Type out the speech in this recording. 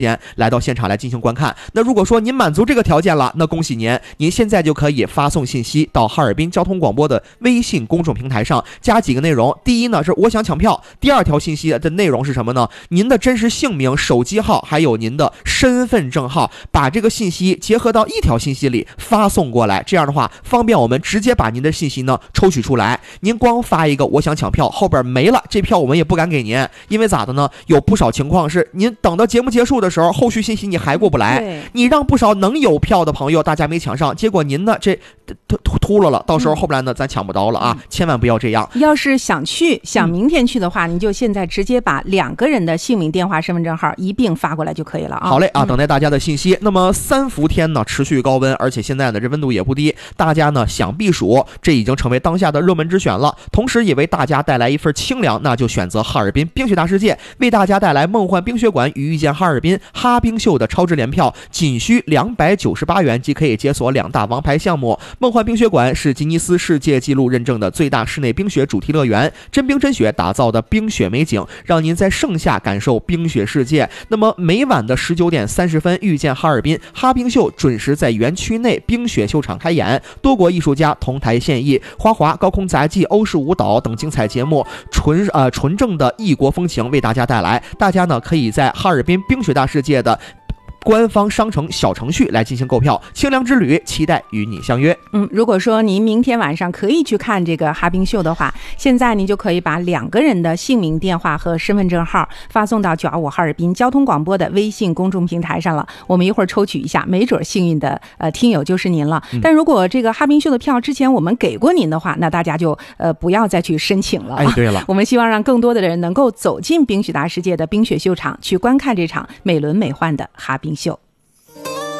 来到现场来进行观看。那如果说您满足这个条件了，那恭喜您，您现在就可以发送信息到哈尔滨交通广播的微信公众平台上，加几个内容。第一呢是我想抢票，第二条信息的内容是什么呢？您的真实姓名、手机号还有您的身份证号，把这个信息结合到一条信息里发送过来，这样的话方便我们直接把您的信息呢抽取出来。您光发一个我想抢票，后边没了，这票我们也不敢给您，因为咋的呢？有不少情况是您等到节目结束的时候，后续信息你还过不来，你让不少能有票的朋友大家没抢上，结果您呢这秃了，到时候后边呢咱抢不到了啊，千万不要这样。 要是想明天去的话，你就现在直接把2个人的姓名、电话、身份证号一并发过来就可以了啊。 好嘞啊，等待大家的信息。那么3伏天呢持续高温，而且现在呢这温度也不低，大家呢想避暑，这已经成为当下的热门之选了。同时也为大家带来一份清凉，那就选择哈尔滨冰雪大世界，为大家带来梦幻冰雪馆与遇见哈尔滨哈冰秀的超值联票，仅需298元即可以解锁2大王牌项目。梦幻冰雪馆是吉尼斯世界纪录认证的最大室内冰雪主题乐园，真冰真雪打造的冰雪美景，让您在盛夏感受冰雪世界。那么每晚的19点30分，遇见哈尔滨哈冰秀准时在园区内冰雪秀场开演，多国艺术家同台献艺，花滑、高空杂技、欧式舞蹈等精彩节目，纯正的异国风情为大家带来。大家呢可以在哈尔滨冰雪大世界的官方商城小程序来进行购票，清凉之旅期待与你相约。 如果说您明天晚上可以去看这个哈冰秀的话，现在您就可以把2个人的姓名、电话和身份证号发送到925哈尔滨交通广播的微信公众平台上了，我们一会儿抽取一下，没准幸运的听友就是您了。但如果这个哈冰秀的票之前我们给过您的话，那大家就不要再去申请了。 对了， 我们希望让更多的人能够走进冰雪大世界的冰雪秀场，去观看这场美轮美奂的哈冰秀。